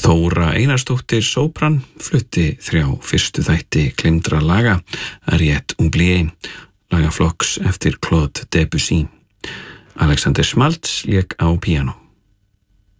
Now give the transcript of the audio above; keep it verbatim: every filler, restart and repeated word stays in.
Þóra Einarsdóttir sópran flutti þrjá fyrstu þætti gleymdra laga, Ariette Oubliée, lagaflokks eftir Claude Debussy. Alexander Schmaltz lék á píanó.